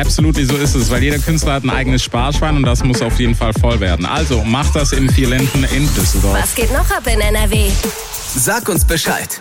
Absolutely, so ist es, weil jeder Künstler hat ein eigenes Sparschwein und das muss auf jeden Fall voll werden. Also macht das im Vierlinden in Düsseldorf. Was geht noch ab in NRW? Sag uns Bescheid.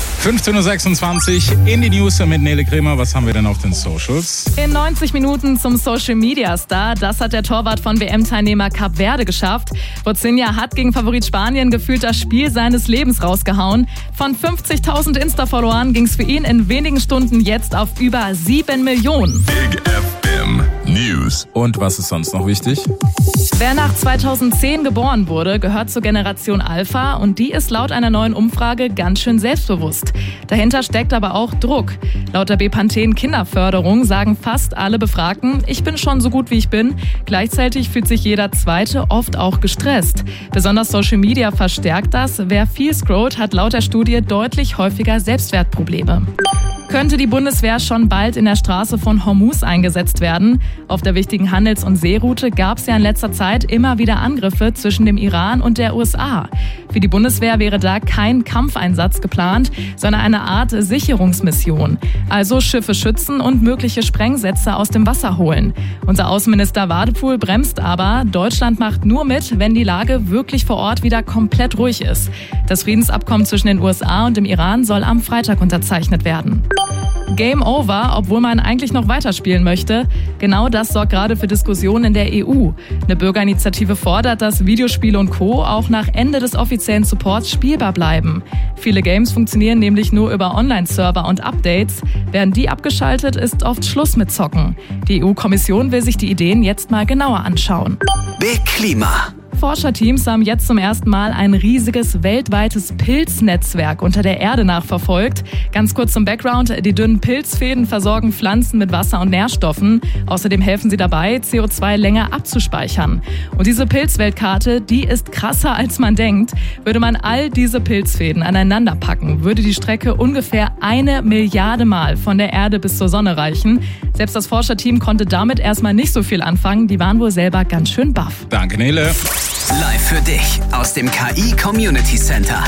15.26 Uhr in die News mit Nele Kremer. Was haben wir denn auf den Socials? In 90 Minuten zum Social-Media-Star. Das hat der Torwart von WM-Teilnehmer Kap Verde geschafft. Bozinha hat gegen Favorit Spanien gefühlt das Spiel seines Lebens rausgehauen. Von 50.000 Insta-Followern ging es für ihn in wenigen Stunden jetzt auf über 7 Millionen. Big FM News. Und was ist sonst noch wichtig? Wer nach 2010 geboren wurde, gehört zur Generation Alpha und die ist laut einer neuen Umfrage ganz schön selbstbewusst. Dahinter steckt aber auch Druck. Laut der Bepanthen Kinderförderung sagen fast alle Befragten, ich bin schon so gut wie ich bin. Gleichzeitig fühlt sich jeder Zweite oft auch gestresst. Besonders Social Media verstärkt das. Wer viel scrollt, hat laut der Studie deutlich häufiger Selbstwertprobleme. Könnte die Bundeswehr schon bald in der Straße von Hormuz eingesetzt werden? Auf der wichtigen Handels- und Seeroute gab es ja in letzter Zeit immer wieder Angriffe zwischen dem Iran und der USA. Für die Bundeswehr wäre da kein Kampfeinsatz geplant, sondern eine Art Sicherungsmission. Also Schiffe schützen und mögliche Sprengsätze aus dem Wasser holen. Unser Außenminister Wadepool bremst aber, Deutschland macht nur mit, wenn die Lage wirklich vor Ort wieder komplett ruhig ist. Das Friedensabkommen zwischen den USA und dem Iran soll am Freitag unterzeichnet werden. Game over, obwohl man eigentlich noch weiterspielen möchte. Genau das sorgt gerade für Diskussionen in der EU. Eine Bürgerinitiative fordert, dass Videospiele und Co. auch nach Ende des offiziellen Supports spielbar bleiben. Viele Games funktionieren nämlich nur über Online-Server und Updates. Werden die abgeschaltet, ist oft Schluss mit Zocken. Die EU-Kommission will sich die Ideen jetzt mal genauer anschauen. Big Klima. Forscherteams haben jetzt zum ersten Mal ein riesiges weltweites Pilznetzwerk unter der Erde nachverfolgt. Ganz kurz zum Background: Die dünnen Pilzfäden versorgen Pflanzen mit Wasser und Nährstoffen. Außerdem helfen sie dabei, CO2 länger abzuspeichern. Und diese Pilzweltkarte, die ist krasser als man denkt. Würde man all diese Pilzfäden aneinander packen, würde die Strecke ungefähr 1 Milliarde Mal von der Erde bis zur Sonne reichen. Selbst das Forscherteam konnte damit erstmal nicht so viel anfangen. Die waren wohl selber ganz schön baff. Danke, Nele. Live für dich aus dem KI Community Center.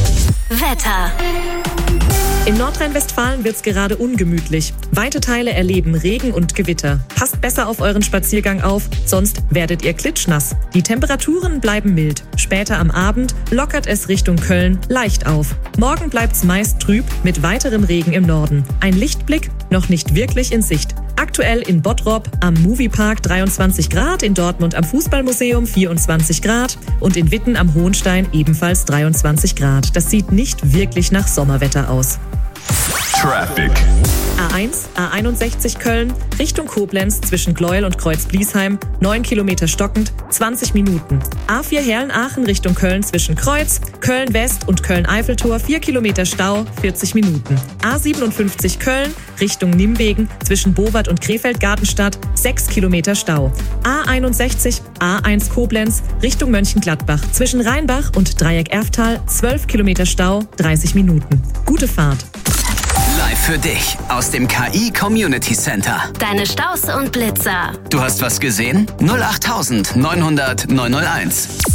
Wetter. In Nordrhein-Westfalen wird's gerade ungemütlich. Weite Teile erleben Regen und Gewitter. Passt besser auf euren Spaziergang auf, sonst werdet ihr klitschnass. Die Temperaturen bleiben mild. Später am Abend lockert es Richtung Köln leicht auf. Morgen bleibt's meist trüb mit weiterem Regen im Norden. Ein Lichtblick noch nicht wirklich in Sicht. Aktuell in Bottrop am Moviepark 23 Grad, in Dortmund am Fußballmuseum 24 Grad und in Witten am Hohenstein ebenfalls 23 Grad. Das sieht nicht wirklich nach Sommerwetter aus. Traffic. A1, A61 Köln, Richtung Koblenz zwischen Gleuel und Kreuz-Bliesheim, 9 Kilometer stockend, 20 Minuten. A4 Herlen-Aachen Richtung Köln zwischen Kreuz, Köln-West und Köln-Eiffeltor, 4 Kilometer Stau, 40 Minuten. A57 Köln Richtung Nimwegen zwischen Bowart und Krefeld-Gartenstadt, 6 Kilometer Stau. A61, A1 Koblenz Richtung Mönchengladbach zwischen Rheinbach und Dreieck Erftal, 12 Kilometer Stau, 30 Minuten. Gute Fahrt. Live für dich aus dem KI Community Center. Deine Staus und Blitzer. Du hast was gesehen? 08900 901.